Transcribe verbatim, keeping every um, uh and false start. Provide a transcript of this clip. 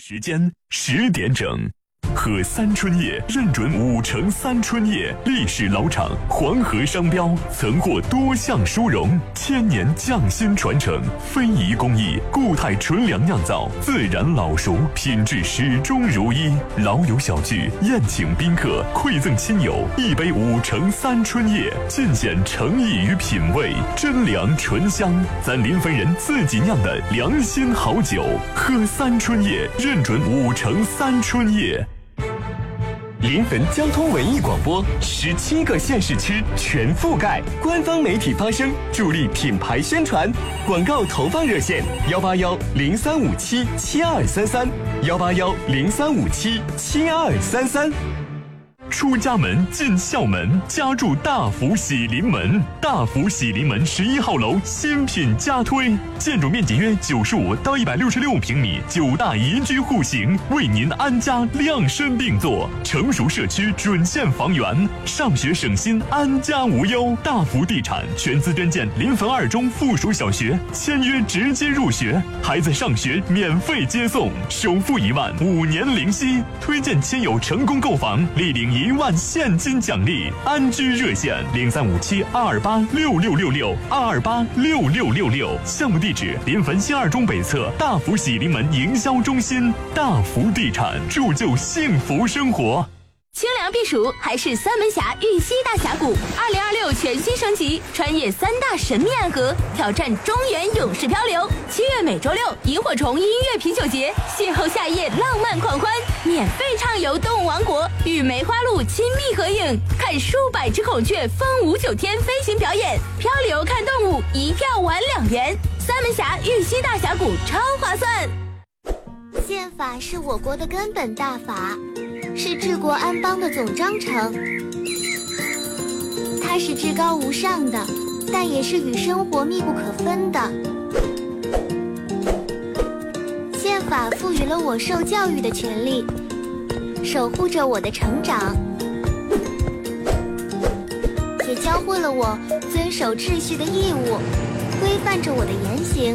时间十点整，喝三春叶认准五成三春叶，历史老厂，黄河商标，曾获多项殊荣，千年匠心传承，非遗工艺，固态纯粮酿造，自然老熟，品质始终如一。老友小聚，宴请宾客，馈赠亲友，一杯五成三春叶，尽显诚意与品味，真粮醇香，咱临汾人自己酿的良心好酒，喝三春叶认准五成三春叶。 临汾交通文艺广播，十七个县市区全覆盖，官方媒体发声，助力品牌宣传。广告投放热线：幺八幺零三五七七二三三，幺八幺零三五七七二三三。 出家门进校门，家住大福喜临门。大福喜临门十一号楼新品加推，建筑面积约九十五到一百六十六平米，九大宜居户型，为您安家量身定做。成熟社区准线房源，上学省心，安家无忧。大福地产全资捐建临汾二中附属小学，签约直接入学，孩子上学免费接送，首付一万，五年零息。推荐亲友成功购房，立领一万现金奖励。安居热线零三五七二二八六六六六二二八六六六六。项目地址：临汾新二中北侧大福喜临门营销中心。大福地产，铸就幸福生活。 清凉避暑还是三门峡玉溪大峡谷，二零二六全新升级，穿越三大神秘暗河，挑战中原勇士漂流。七月每周六，萤火虫音乐啤酒节，邂逅夏夜浪漫狂欢，免费畅游动物王国，与梅花鹿亲密合影，看数百只孔雀风舞九天飞行表演，漂流看动物，一票玩两元。三门峡玉溪大峡谷超划算。 宪法是我国的根本大法，是治国安邦的总章程，它是至高无上的，但也是与生活密不可分的。宪法赋予了我受教育的权利，守护着我的成长，也教会了我遵守秩序的义务，规范着我的言行。